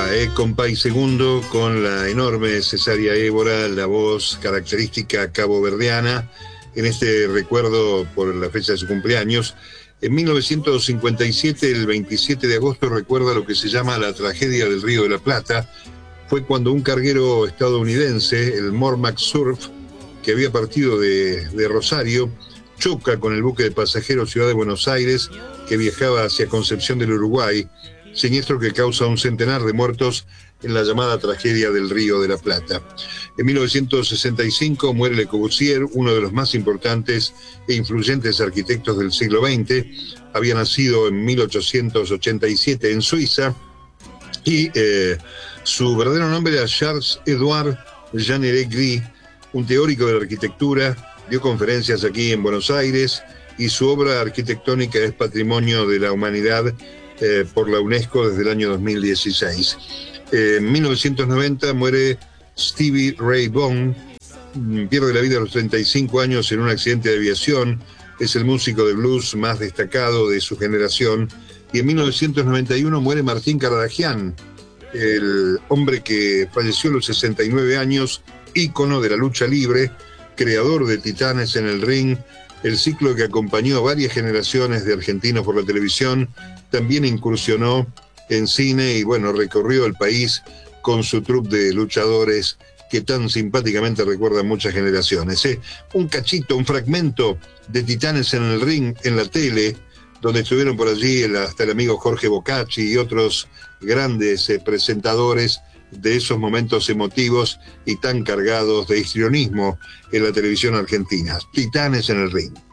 va, Compay Segundo, con la enorme Cesárea Évora, la voz característica caboverdiana, en este recuerdo por la fecha de su cumpleaños. En 1957, el 27 de agosto, recuerda lo que se llama la tragedia del Río de la Plata. Fue cuando un carguero estadounidense, el Mormac Surf, que había partido de Rosario, choca con el buque de pasajeros Ciudad de Buenos Aires, que viajaba hacia Concepción del Uruguay, siniestro que causa un centenar de muertos en la llamada tragedia del Río de la Plata. En 1965 muere Le Corbusier, uno de los más importantes e influyentes arquitectos del siglo XX. Había nacido en 1887 en Suiza y su verdadero nombre era Charles-Édouard Jeanneret-Gris, un teórico de la arquitectura. Dio conferencias aquí en Buenos Aires y su obra arquitectónica es Patrimonio de la Humanidad por la UNESCO desde el año 2016. En 1990 muere Stevie Ray Vaughan, pierde la vida a los 35 años en un accidente de aviación. Es el músico de blues más destacado de su generación. Y en 1991 muere Martín Caradagian, el hombre que falleció a los 69 años, ícono de la lucha libre, creador de Titanes en el Ring, el ciclo que acompañó a varias generaciones de argentinos por la televisión. También incursionó en cine y bueno, recorrió el país con su troupe de luchadores que tan simpáticamente recuerdan muchas generaciones. Un cachito, un fragmento de Titanes en el Ring en la tele, donde estuvieron por allí hasta el amigo Jorge Bocacci y otros grandes presentadores de esos momentos emotivos y tan cargados de histrionismo en la televisión argentina. Titanes en el Ring.